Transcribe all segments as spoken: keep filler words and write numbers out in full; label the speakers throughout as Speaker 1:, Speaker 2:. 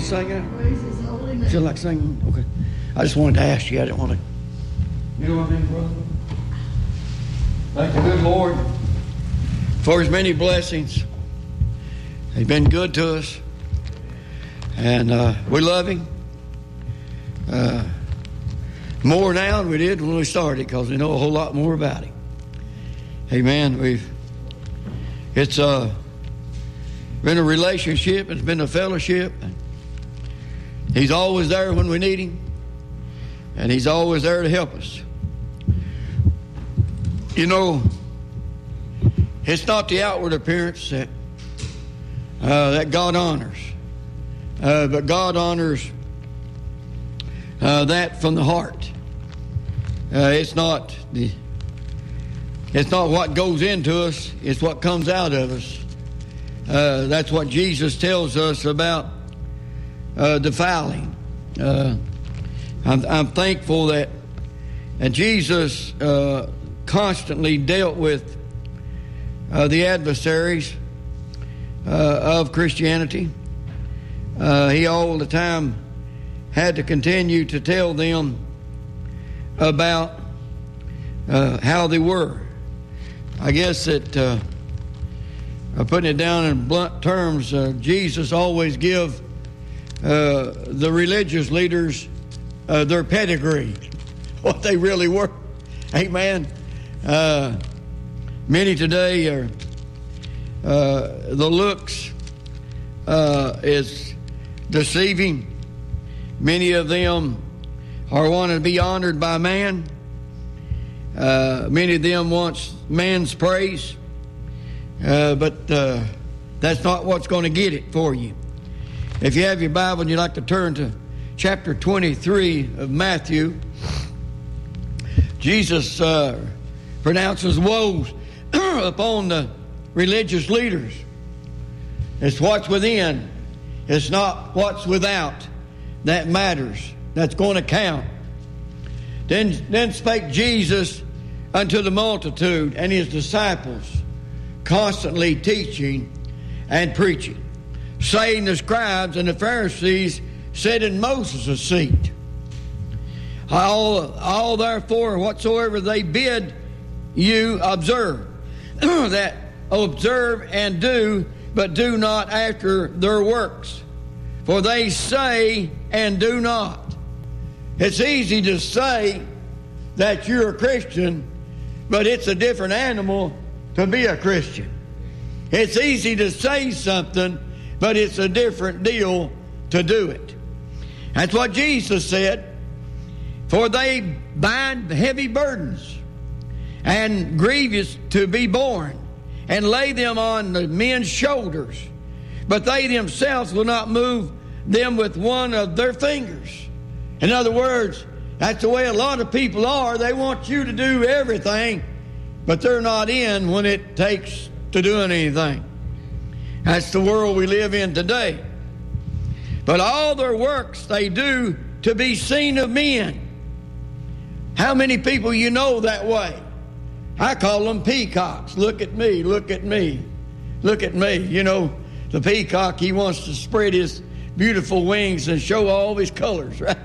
Speaker 1: to sing it?
Speaker 2: Praise His holy name.
Speaker 1: Feel like singing? Okay. I just wanted to ask you. I didn't want to. You know what I mean, brother? Thank the good Lord for His many blessings. He's been good to us. And uh, we love Him. Uh, more now than we did when we started, because we know a whole lot more about Him. Amen. We've it's uh, been a relationship. It's been a fellowship. He's always there when we need Him, and He's always there to help us. You know, it's not the outward appearance that uh, that God honors, uh, but God honors uh, that from the heart. Uh, it's not the it's not what goes into us; it's what comes out of us. Uh, that's what Jesus tells us about uh, defiling. Uh, I'm, I'm thankful that, and Jesus uh, constantly dealt with uh, the adversaries uh, of Christianity. Uh, he all the time had to continue to tell them about uh, how they were. I guess that uh, uh, putting it down in blunt terms, uh, Jesus always give uh, the religious leaders uh, their pedigree, what they really were. Amen. Uh, many today are uh, the looks uh, is deceiving. Many of them are wanting to be honored by man. Uh, many of them want man's praise, uh, but uh, that's not what's going to get it for you. If you have your Bible and you'd like to turn to chapter twenty-three of Matthew, Jesus uh, pronounces woes upon the religious leaders. It's what's within. It's not what's without that matters. That's going to count. Then, then spake Jesus unto the multitude and his disciples, constantly teaching and preaching, saying, the scribes and the Pharisees sat in Moses' seat. All, all therefore whatsoever they bid you observe, that observe and do, but do not after their works. For they say and do not. It's easy to say that you're a Christian, but it's a different animal to be a Christian. It's easy to say something, but it's a different deal to do it. That's what Jesus said. For they bind heavy burdens and grievous to be borne, and lay them on the men's shoulders, but they themselves will not move them with one of their fingers. In other words, that's the way a lot of people are. They want you to do everything, but they're not in when it takes to doing anything. That's the world we live in today. But all their works they do to be seen of men. How many people you know that way? I call them peacocks. Look at me, look at me, look at me. You know, the peacock, he wants to spread his beautiful wings and show all his colors, right?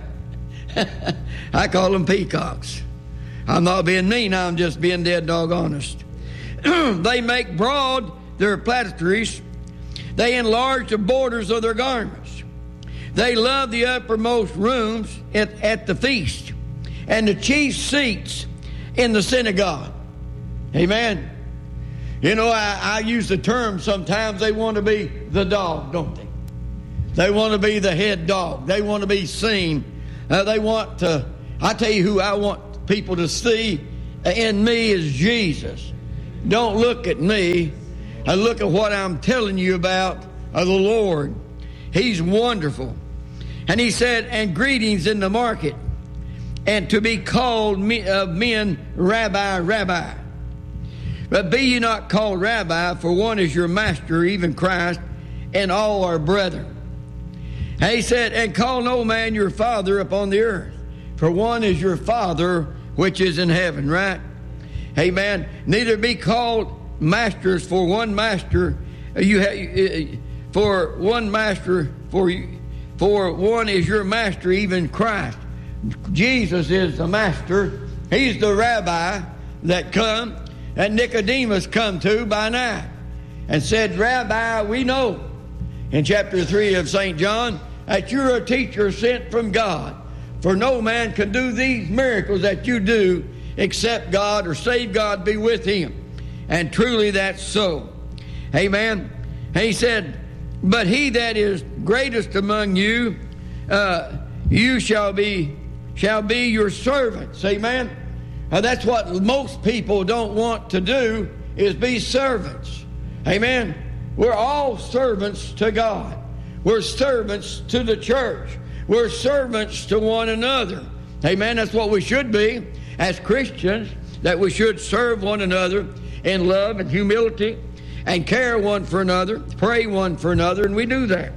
Speaker 1: I call them peacocks. I'm not being mean, I'm just being dead dog honest. They make broad their platitudes. They enlarge the borders of their garments. They love the uppermost rooms at, at the feast and the chief seats in the synagogue. Amen. You know, I, I use the term sometimes, they want to be the dog, don't they? They want to be the head dog. They want to be seen. Uh, they want to, I tell you who I want people to see in me is Jesus. Don't look at me. I look at what I'm telling you about of the Lord. He's wonderful. And he said, and greetings in the market, and to be called me, uh, men, Rabbi, Rabbi. But be ye not called Rabbi, for one is your master, even Christ, and all are brethren. And he said, and call no man your father upon the earth, for one is your Father which is in heaven, right? Amen. Neither be called masters, for one master you have, for one master for you, for one is your master, even Christ. Jesus is the master. He's the rabbi that come, that Nicodemus come to by night and said, Rabbi, we know in chapter three of Saint John that you're a teacher sent from God. For no man can do these miracles that you do except God, or save God be with him. And truly that's so. Amen. And he said, but he that is greatest among you, uh, you shall be shall be your servants. Amen. Uh, that's what most people don't want to do, is be servants. Amen. We're all servants to God. We're servants to the church. We're servants to one another. Amen. That's what we should be as Christians, that we should serve one another in love and humility and care one for another, pray one for another, and we do that.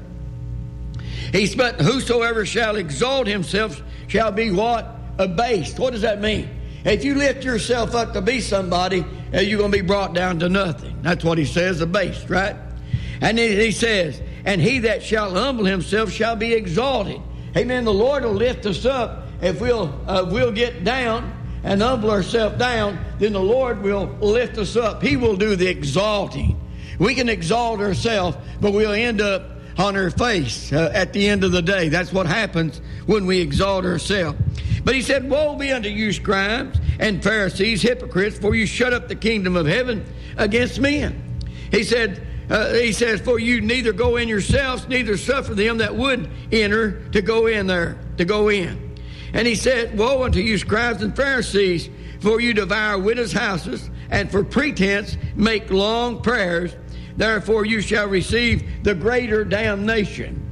Speaker 1: He's, but whosoever shall exalt himself shall be what? Abased. What does that mean? If you lift yourself up to be somebody, you're going to be brought down to nothing. That's what he says, abased, right? And he says, and he that shall humble himself shall be exalted. Amen. The Lord will lift us up if we'll uh, we'll get down and humble ourselves down. Then the Lord will lift us up. He will do the exalting. We can exalt ourselves, but we'll end up on our face uh, at the end of the day. That's what happens when we exalt ourselves. But he said, woe be unto you, scribes and Pharisees, hypocrites, for you shut up the kingdom of heaven against men. He said, uh, he says, for you neither go in yourselves, neither suffer them that would enter to go in there, to go in. And he said, woe unto you, scribes and Pharisees, for you devour widows' houses, and for pretense make long prayers. Therefore you shall receive the greater damnation.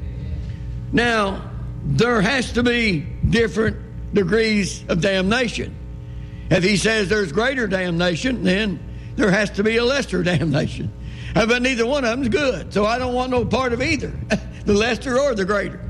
Speaker 1: Now, there has to be different degrees of damnation. If he says there's greater damnation, then there has to be a lesser damnation. But neither one of them is good, so I don't want no part of either, the lesser or the greater.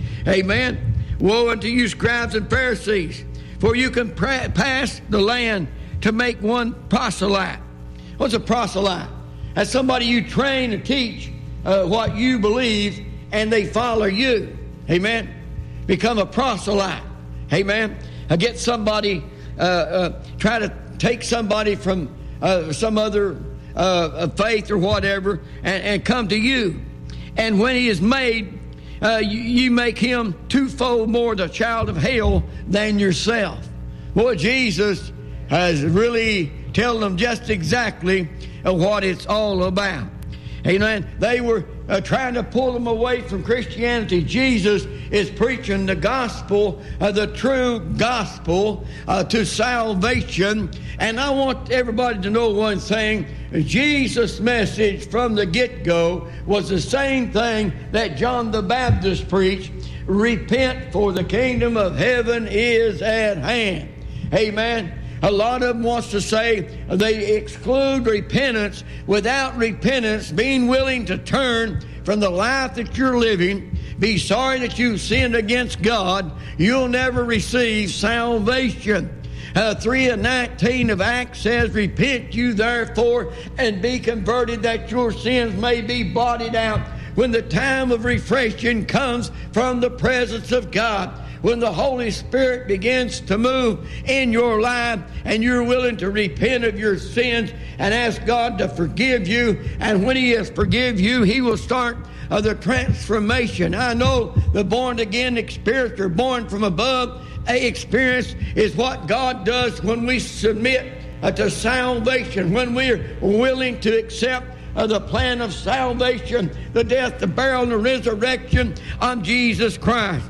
Speaker 1: Amen. Woe unto you, scribes and Pharisees, for you can pra- pass the land to make one proselyte. What's a proselyte? That's somebody you train to teach uh, what you believe, and they follow you. Amen. Become a proselyte. Amen. Uh, get somebody, uh, uh, try to take somebody from uh, some other uh, faith or whatever, and, and come to you. And when he is made, uh, you, you make him twofold more the child of hell than yourself. Boy, Jesus has really telling them just exactly uh, what it's all about. Amen. They were uh, trying to pull them away from Christianity. Jesus is preaching the gospel, uh, the true gospel uh, to salvation. And I want everybody to know one thing. Jesus' message from the get-go was the same thing that John the Baptist preached. Repent, for the kingdom of heaven is at hand. Amen. A lot of them wants to say they exclude repentance. Without repentance, being willing to turn from the life that you're living, be sorry that you've sinned against God, you'll never receive salvation. Uh, three and nineteen of Acts says, repent you therefore and be converted, that your sins may be blotted out when the time of refreshing comes from the presence of God. When the Holy Spirit begins to move in your life and you're willing to repent of your sins and ask God to forgive you, and when he has forgive you, he will start uh, the transformation. I know the born-again experience, or born from above a experience, is what God does when we submit uh, to salvation, when we're willing to accept uh, the plan of salvation, the death, the burial, and the resurrection of Jesus Christ.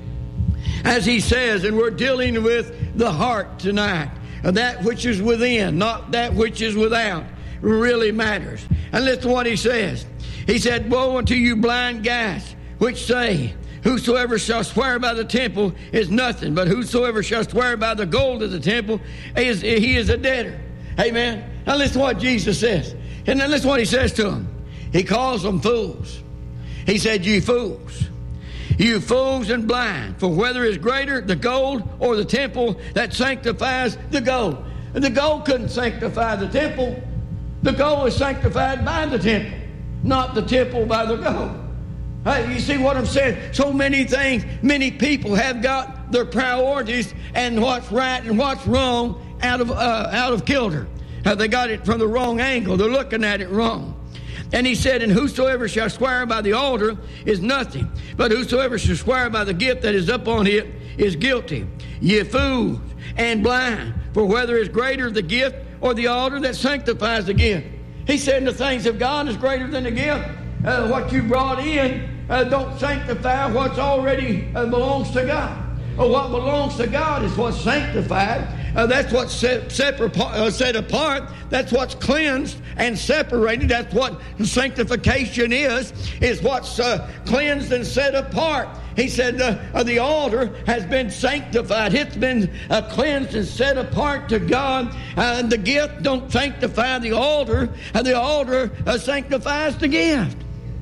Speaker 1: As he says, and we're dealing with the heart tonight, that which is within, not that which is without, really matters. And listen to what he says. He said, woe unto you blind guides, which say, whosoever shall swear by the temple is nothing, but whosoever shall swear by the gold of the temple, is he is a debtor. Amen. Now listen to what Jesus says. And then listen to what he says to them. He calls them fools. He said, you fools. You fools and blind, for whether is greater, the gold or the temple that sanctifies the gold? And the gold couldn't sanctify the temple. The gold is sanctified by the temple, not the temple by the gold. Uh, you see what I'm saying? So many things, many people have got their priorities and what's right and what's wrong out of uh, out of kilter. Uh, they got it from the wrong angle. They're looking at it wrong. And he said, and whosoever shall swear by the altar is nothing, but whosoever shall swear by the gift that is upon it is guilty. Ye fools and blind, for whether is greater the gift or the altar that sanctifies the gift? He said the things of God is greater than the gift. Uh, what you brought in uh, don't sanctify what's already uh, belongs to God. Or what belongs to God is what's sanctified. Uh, that's what's set, separ- uh, set apart. That's what's cleansed and separated. That's what sanctification is, is what's uh, cleansed and set apart. He said uh, uh, the altar has been sanctified. It's been uh, cleansed and set apart to God. Uh, and the gift don't sanctify the altar. And the altar uh, sanctifies the gift.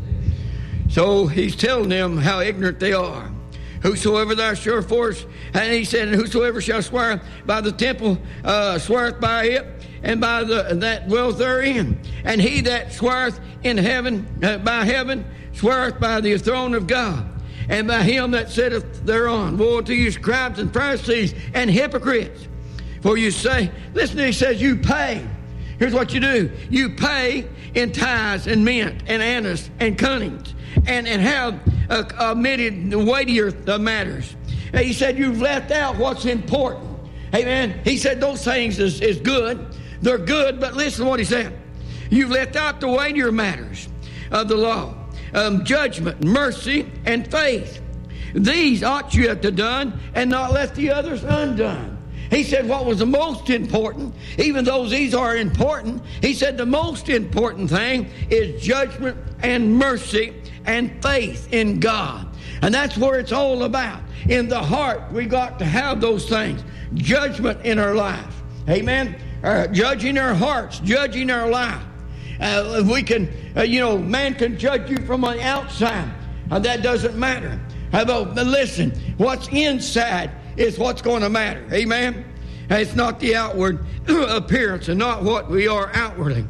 Speaker 1: So he's telling them how ignorant they are. Whosoever thou shalt force, and he said, and whosoever shall swear by the temple, uh, sweareth by it, and by the that dwelleth therein. And he that sweareth in heaven, uh, by heaven, sweareth by the throne of God, and by him that sitteth thereon. Woe to you, scribes and Pharisees and hypocrites! For you say, listen, he says, you pay. Here's what you do. You pay in tithes and mint and anise and cunnings, and, and have uh, omitted the weightier matters. He said you've left out what's important. Amen. He said those things is, is good. They're good, but listen to what he said. You've left out the weightier matters of the law, um, judgment, mercy, and faith. These ought you have to done, and not left the others undone. He said what was the most important, even though these are important, he said the most important thing is judgment and mercy and faith in God. And that's where it's all about. In the heart, we got to have those things. Judgment in our life. Amen. Uh, judging our hearts, judging our life. Uh, if we can, uh, you know, man can judge you from the outside. Uh, that doesn't matter. About, listen, what's inside is what's going to matter. Amen. It's not the outward appearance and not what we are outwardly.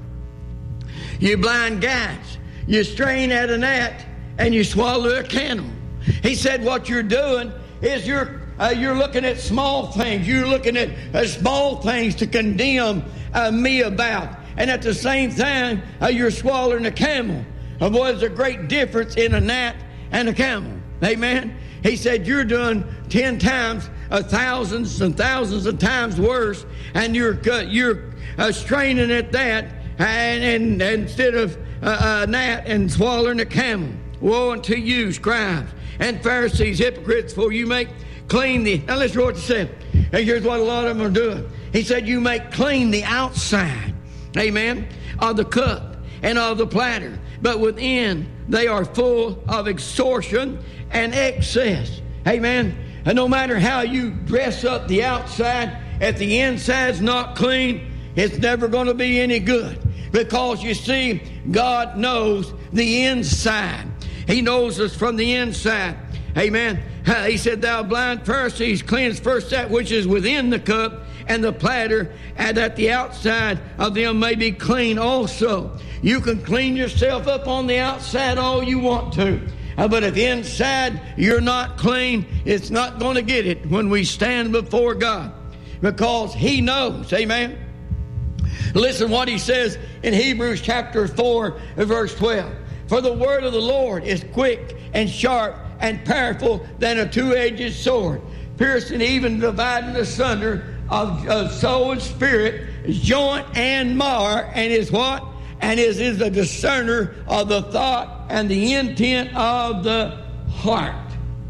Speaker 1: You blind guides, you strain at a gnat and you swallow a camel. He said what you're doing is you're uh, you're looking at small things. You're looking at uh, small things to condemn uh, me about. And at the same time, uh, you're swallowing a camel. Uh, boy, there's a great difference in a gnat and a camel. Amen. He said you're doing ten times, uh, thousands and thousands of times worse, and you're uh, you're uh, straining at that, and, and, and instead of uh, a gnat and swallowing a camel. Woe unto you, scribes and Pharisees, hypocrites, for you make clean the... Now let's read what he said. And here's what a lot of them are doing. He said you make clean the outside, amen, of the cup and of the platter, but within they are full of extortion and excess. Amen. And no matter how you dress up the outside, if the inside's not clean, it's never going to be any good. Because you see, God knows the inside. He knows us from the inside. Amen. He said, thou blind Pharisees, cleanse first that which is within the cup and the platter, and that the outside of them may be clean also. You can clean yourself up on the outside all you want to. Uh, but if inside you're not clean, it's not going to get it when we stand before God. Because He knows. Amen. Listen what He says in Hebrews chapter four, verse twelve. For the word of the Lord is quick and sharp and powerful than a two-edged sword, piercing even dividing asunder of, of soul and spirit, joint and marrow, and is what? And is, is a discerner of the thought and the intent of the heart.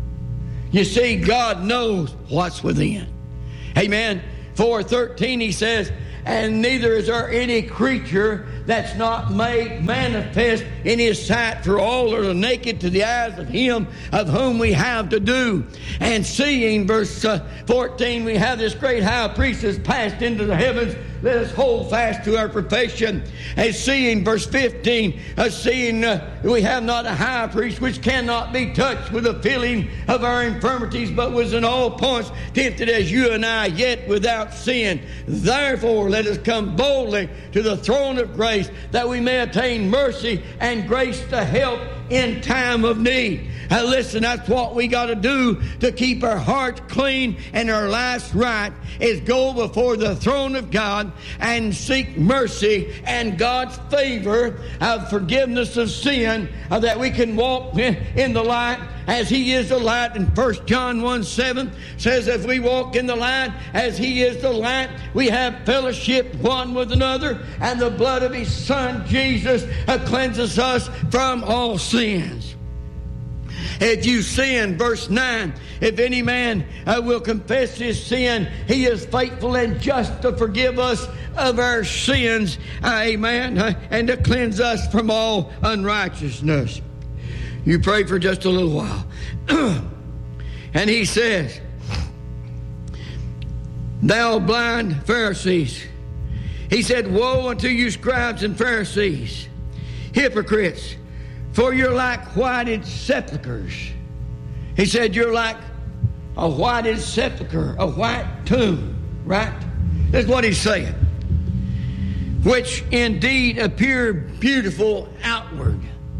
Speaker 1: You see, God knows what's within. Amen. four thirteen, he says, and neither is there any creature that's not made manifest in His sight, for all are naked to the eyes of Him of whom we have to do. And seeing, verse uh, fourteen, we have this great high priest that's passed into the heavens, let us hold fast to our profession. And seeing, verse fifteen, uh, seeing uh, we have not a high priest which cannot be touched with the feeling of our infirmities, but was in all points tempted as you and I, yet without sin. Therefore, let us come boldly to the throne of grace, that we may attain mercy and grace to help in time of need. Now listen, that's what we got to do to keep our hearts clean and our lives right, is go before the throne of God and seek mercy and God's favor of forgiveness of sin, uh, that we can walk in the light as He is the light. And First John one seven says, if we walk in the light as He is the light, we have fellowship one with another, and the blood of His Son Jesus uh, cleanses us from all sins. If you sin, verse nine, if any man uh, will confess his sin, He is faithful and just to forgive us of our sins, uh, amen, uh, and to cleanse us from all unrighteousness. You pray for just a little while. And he says, thou blind Pharisees. He said, woe unto you, scribes and Pharisees, hypocrites, for you're like whited sepulchres. He said, you're like a whited sepulchre, a white tomb, right? That's what he's saying. Which indeed appear beautiful outward.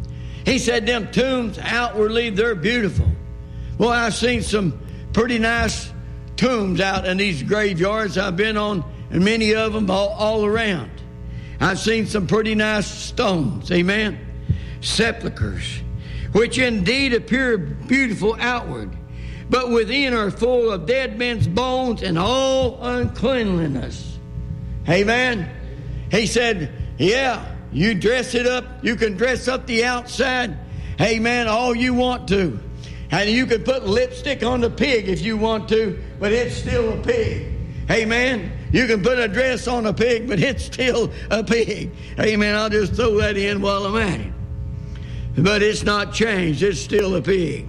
Speaker 1: He said, them tombs outwardly, they're beautiful. Well, I've seen some pretty nice tombs out in these graveyards. I've been on many of them all, all around. I've seen some pretty nice stones, amen, sepulchres, which indeed appear beautiful outward, but within are full of dead men's bones and all uncleanliness. Amen. He said, yeah, you dress it up. You can dress up the outside, amen, all you want to. And you can put lipstick on the pig if you want to, but it's still a pig. Amen. You can put a dress on a pig, but it's still a pig. Amen. I'll just throw that in while I'm at it. But it's not changed. It's still a pig.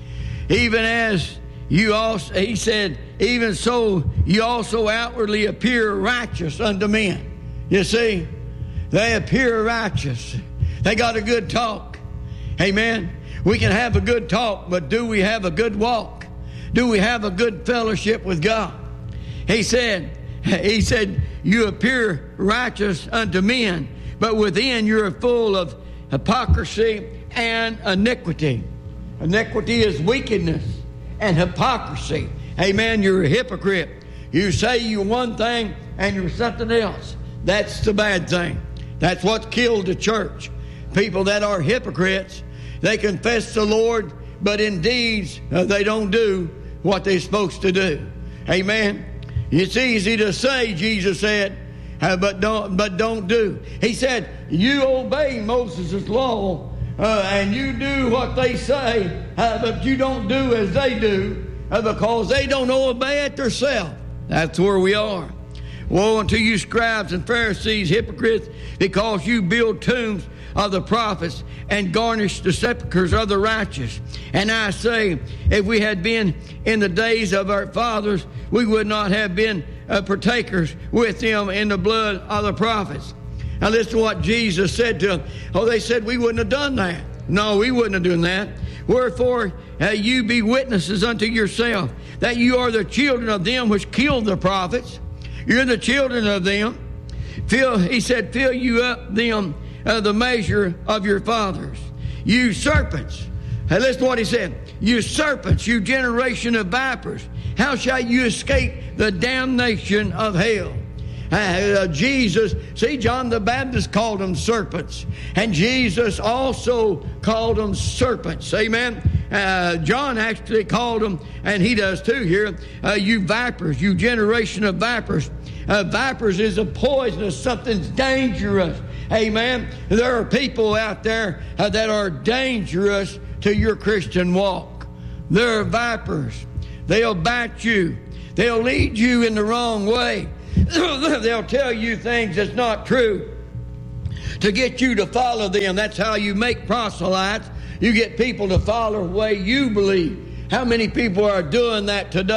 Speaker 1: Even as you also, he said, even so you also outwardly appear righteous unto men. You see, they appear righteous. They got a good talk. Amen. We can have a good talk, but do we have a good walk? Do we have a good fellowship with God? He said, he said, you appear righteous unto men, but within you're full of hypocrisy and iniquity. Iniquity is wickedness, and hypocrisy. Amen. You're a hypocrite. You say you're one thing and you're something else. That's the bad thing. That's what killed the church. People that are hypocrites, they confess the Lord, but in deeds uh, they don't do what they're supposed to do. Amen. It's easy to say, Jesus said, uh, but don't but don't do. He said, you obey Moses' law, uh, and you do what they say, uh, but you don't do as they do, uh, because they don't obey it themselves. That's where we are. Woe unto you, scribes and Pharisees, hypocrites, because you build tombs of the prophets and garnish the sepulchres of the righteous. And I say, if we had been in the days of our fathers, we would not have been uh, partakers with them in the blood of the prophets. Now listen to what Jesus said to them. Oh, they said we wouldn't have done that. No, we wouldn't have done that. Wherefore, uh, you be witnesses unto yourself that you are the children of them which killed the prophets. You're the children of them. Fill, he said, fill you up them uh, the measure of your fathers. You serpents. Hey, listen to what he said. You serpents, you generation of vipers. How shall you escape the damnation of hell? Uh, uh, Jesus, see, John the Baptist called them serpents, and Jesus also called them serpents. Amen. Uh, John actually called them, and he does too here, uh, you vipers, you generation of vipers. Uh, vipers is a poisonous, something's dangerous. Amen. There are people out there uh, that are dangerous to your Christian walk. They're vipers. They'll bite you. They'll lead you in the wrong way. They'll tell you things that's not true to get you to follow them. That's how you make proselytes. You get people to follow the way you believe. How many people are doing that today?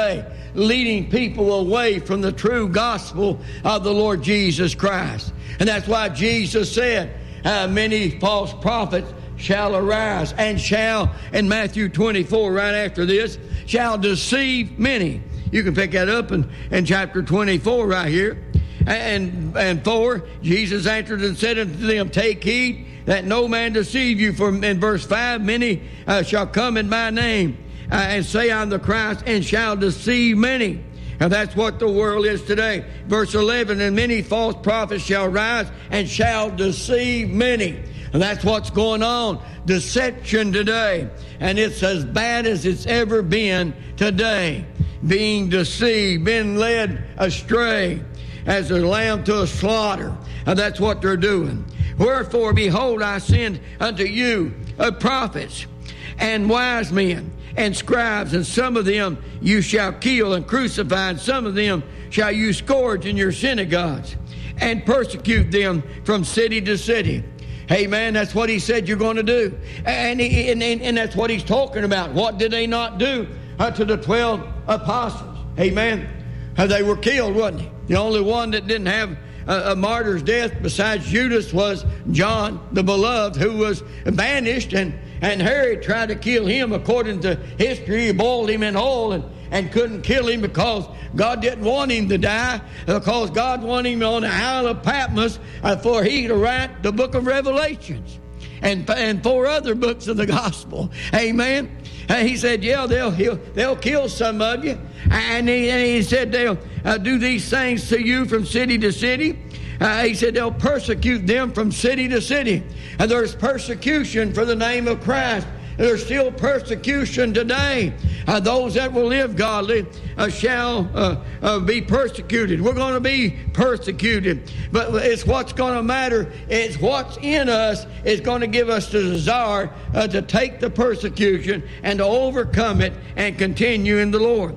Speaker 1: leading people away from the true gospel of the Lord Jesus Christ. And that's why Jesus said, uh, many false prophets shall arise and shall, in Matthew twenty-four, right after this, shall deceive many. You can pick that up in, in chapter twenty-four right here. And, and four, Jesus answered and said unto them, take heed that no man deceive you. For in verse five, many uh, shall come in my name uh, and say, I'm the Christ, and shall deceive many. And that's what the world is today. Verse eleven, and many false prophets shall rise and shall deceive many. And that's what's going on. Deception today. And it's as bad as it's ever been today. Being deceived, being led astray as a lamb to a slaughter. And that's what they're doing. Wherefore, behold, I send unto you uh, prophets and wise men and scribes, and some of them you shall kill and crucify, and some of them shall you scourge in your synagogues, and persecute them from city to city. Amen. That's what he said you're going to do. And, he, and, and, and that's what he's talking about. What did they not do uh, to the twelve apostles? Amen. Uh, they were killed, wasn't he? The only one that didn't have a, a martyr's death besides Judas was John, the beloved, who was banished, and, and Herod tried to kill him. According to history, he boiled him in oil and, and couldn't kill him because God didn't want him to die, because God wanted him on the Isle of Patmos uh, for he to write the book of Revelations and, and four other books of the gospel. Amen. And he said, yeah, they'll, he'll, they'll kill some of you. And he, and he said, they'll uh, do these things to you from city to city. Uh, he said, they'll persecute them from city to city. And there's persecution for the name of Christ. There's still persecution today. Uh, those that will live godly uh, shall uh, uh, be persecuted. We're going to be persecuted. But it's what's going to matter. It's what's in us is going to give us the desire uh, to take the persecution and to overcome it and continue in the Lord.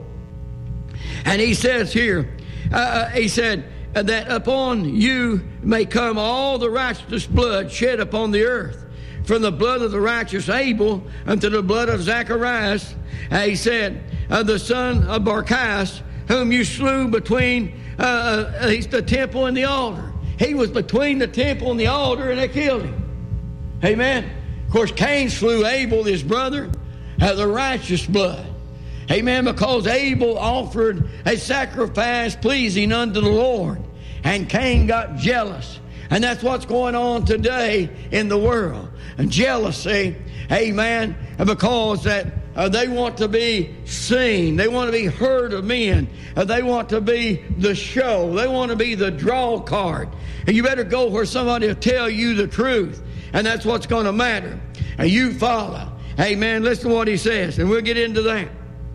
Speaker 1: And he says here, uh, he said, uh, that upon you may come all the righteous blood shed upon the earth, from the blood of the righteous Abel unto the blood of Zacharias, uh, he said, uh, the son of Barchias, whom you slew between uh, uh, the temple and the altar. He was between the temple and the altar, and they killed him. Amen. Of course, Cain slew Abel, his brother, uh, the righteous blood. Amen. Because Abel offered a sacrifice pleasing unto the Lord, and Cain got jealous. And that's what's going on today in the world. And jealousy, amen, because that uh, they want to be seen. They want to be heard of men. Uh, they want to be the show. They want to be the draw card. And you better go where somebody will tell you the truth. And that's what's going to matter. And you follow. Amen. Listen to what he says, and we'll get into that.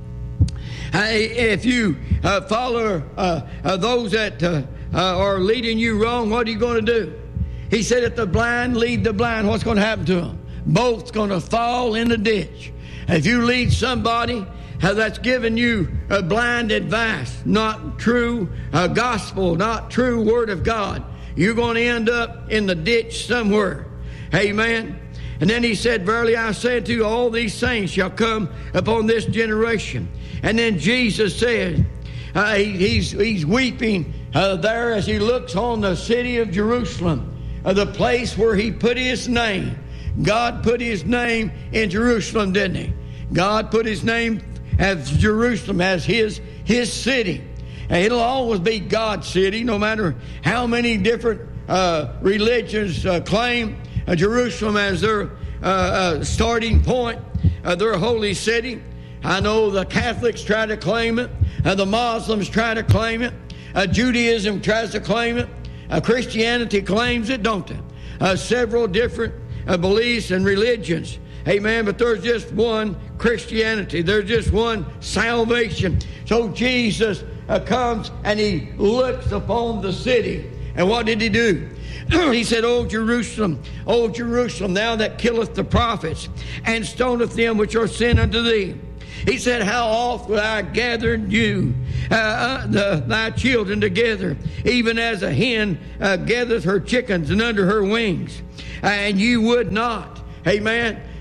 Speaker 1: Uh, if you uh, follow uh, uh, those that uh, uh, are leading you wrong, what are you going to do? He said, if the blind lead the blind, what's going to happen to them? Both's going to fall in the ditch. If you lead somebody uh, that's giving you uh, blind advice, not true uh, gospel, not true word of God, you're going to end up in the ditch somewhere. Amen. And then he said, verily I say to you, all these things shall come upon this generation. And then Jesus said, uh, he, he's, he's weeping uh, there as he looks on the city of Jerusalem. Uh, the place where he put his name. God put his name in Jerusalem, didn't he? God put his name as Jerusalem, as his, his city. And it'll always be God's city, no matter how many different uh, religions uh, claim uh, Jerusalem as their uh, uh, starting point, uh, their holy city. I know the Catholics try to claim it. Uh, the Muslims try to claim it. Uh, Judaism tries to claim it. Uh, Christianity claims it, don't they? Uh, several different uh, beliefs and religions. Amen. But there's just one Christianity. There's just one salvation. So Jesus uh, comes and he looks upon the city. And what did he do? He said, O Jerusalem, O Jerusalem, thou that killeth the prophets and stoneth them which are sent unto thee. He said, how oft will I gather you, uh, uh, the, thy children together, even as a hen uh, gathereth her chickens and under her wings, uh, and you would not. Amen.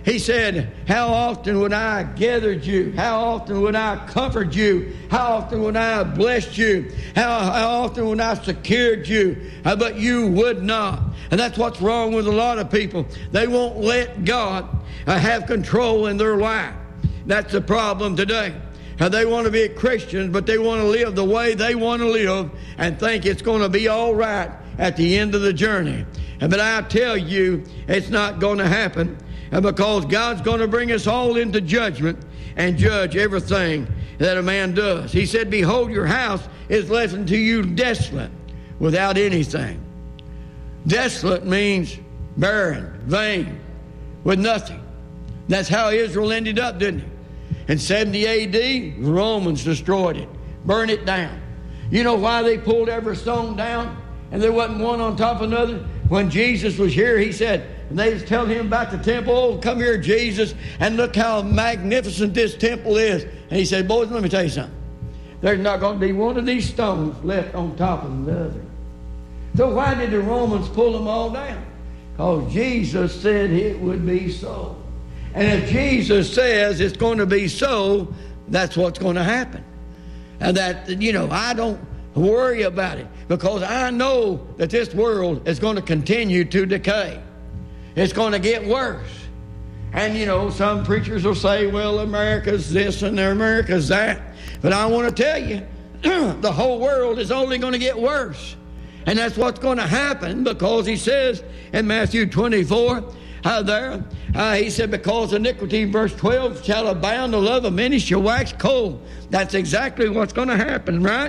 Speaker 1: He said, how often would I have gathered you? How often would I have comforted you? How often would I have blessed you? How, how often would I have secured you? Uh, but you would not. And that's what's wrong with a lot of people. They won't let God uh, have control in their life. That's the problem today. Uh, they want to be Christians, but they want to live the way they want to live and think it's going to be all right at the end of the journey. Uh, but I tell you, it's not going to happen. And because God's going to bring us all into judgment and judge everything that a man does. He said, behold, your house is left unto you desolate, without anything. Desolate means barren, vain, with nothing. That's how Israel ended up, didn't it? In seventy A D, the Romans destroyed it, burned it down. You know why they pulled every stone down and there wasn't one on top of another? When Jesus was here, he said, and they was telling him about the temple. Oh, come here, Jesus, and look how magnificent this temple is. And he said, boys, let me tell you something. There's not going to be one of these stones left on top of the other. So why did the Romans pull them all down? Because Jesus said it would be so. And if Jesus says it's going to be so, that's what's going to happen. And that, you know, I don't worry about it, because I know that this world is going to continue to decay. It's going to get worse. And, you know, some preachers will say, well, America's this and America's that. But I want to tell you, the whole world is only going to get worse. And that's what's going to happen, because he says in Matthew twenty-four, uh, there, uh, he said, because iniquity, verse twelve, shall abound, the love of many shall wax cold. That's exactly what's going to happen, right?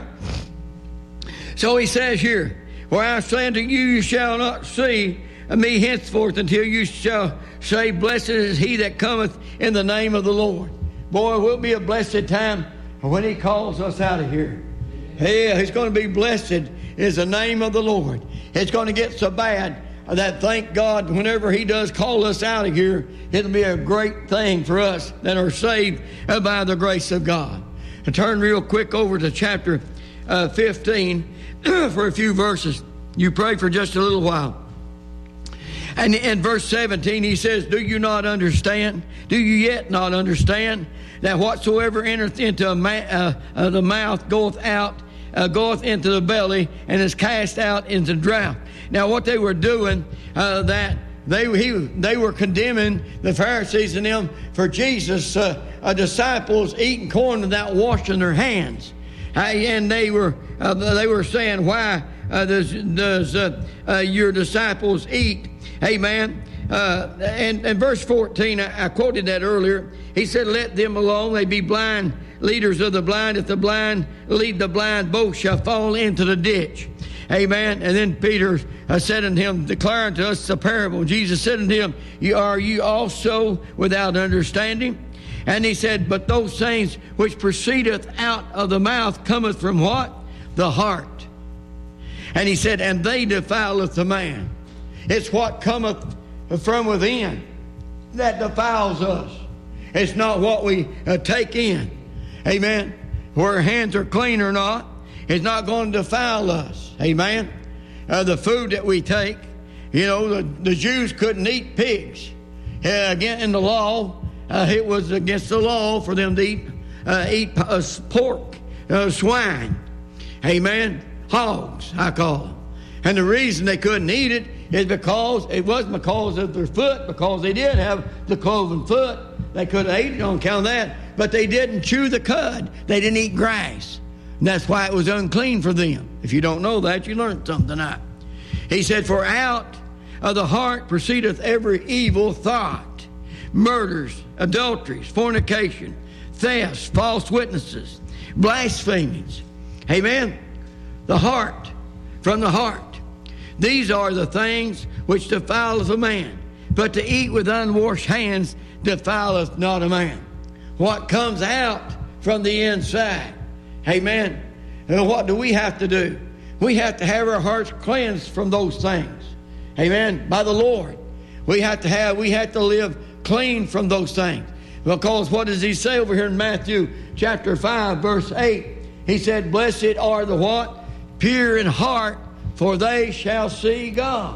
Speaker 1: So he says here, where I say unto you, you shall not see me henceforth until you shall say, blessed is he that cometh in the name of the Lord. Boy, it will be a blessed time when he calls us out of here. Yeah, it's going to be blessed is the name of the Lord. It's going to get so bad that, thank God, whenever he does call us out of here, it'll be a great thing for us that are saved by the grace of God. And turn real quick over to chapter uh, fifteen for a few verses. You pray for just a little while. And in verse seventeen, he says, do you not understand? Do you yet not understand that whatsoever entereth into a ma- uh, uh, the mouth goeth out, uh, goeth into the belly, and is cast out into drought? Now, what they were doing, uh, that they he, they were condemning the Pharisees and them for Jesus' uh, uh, disciples eating corn without washing their hands, uh, and they were uh, they were saying, why uh, does does uh, uh, your disciples eat? Amen. Uh, and, and verse fourteen, I, I quoted that earlier. He said, let them alone. They be blind leaders of the blind. If the blind lead the blind, both shall fall into the ditch. Amen. And then Peter uh, said unto him, declaring to us the parable. Jesus said unto him, you, are you also without understanding? And he said, but those things which proceedeth out of the mouth cometh from what? The heart. And he said, and they defileth the man. It's what cometh from within that defiles us. It's not what we uh, take in. Amen. Where our hands are clean or not, it's not going to defile us. Amen. Uh, the food that we take, you know, the, the Jews couldn't eat pigs. Uh, again, in the law, uh, it was against the law for them to eat, uh, eat uh, pork, uh, swine. Amen. Hogs, I call them. And the reason they couldn't eat it is because it wasn't because of their foot, because they did have the cloven foot. They could have eaten it on account of that, but they didn't chew the cud. They didn't eat grass. And that's why it was unclean for them. If you don't know that, you learned something tonight. He said, for out of the heart proceedeth every evil thought, murders, adulteries, fornication, thefts, false witnesses, blasphemings. Amen. The heart, from the heart. These are the things which defileth a man. But to eat with unwashed hands defileth not a man. What comes out from the inside. Amen. And what do we have to do? We have to have our hearts cleansed from those things. Amen. By the Lord. We have to have, we have to live clean from those things. Because what does he say over here in Matthew chapter five, verse eight? He said, blessed are the what? Pure in heart, for they shall see God.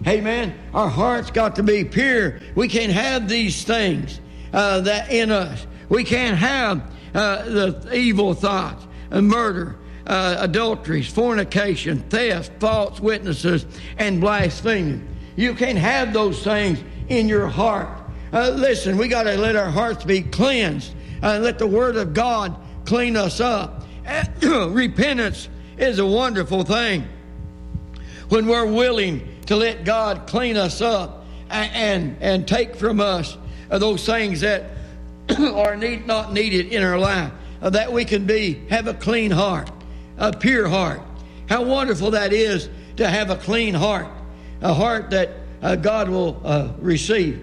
Speaker 1: Amen. Our heart's got to be pure. We can't have these things uh, that in us. We can't have uh, the evil thoughts, uh, murder, uh, adulteries, fornication, theft, false witnesses, and blasphemy. You can't have those things in your heart. Uh, listen, we got to let our hearts be cleansed. Uh, let the Word of God clean us up. Repentance is a wonderful thing. When we're willing to let God clean us up and and, and take from us uh, those things that are need, not needed in our life, uh, that we can be have a clean heart, a pure heart. How wonderful that is to have a clean heart, a heart that uh, God will uh, receive.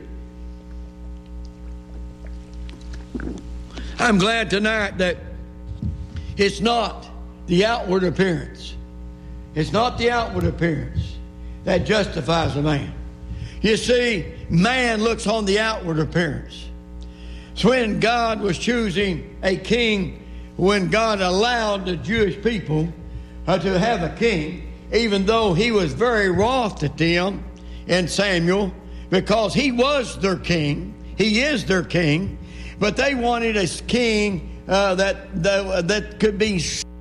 Speaker 1: I'm glad tonight that it's not the outward appearance. It's not the outward appearance that justifies a man. You see, man looks on the outward appearance. So when God was choosing a king, when God allowed the Jewish people uh, to have a king, even though he was very wroth at them in Samuel, because he was their king, he is their king, but they wanted a king uh, that, that that could be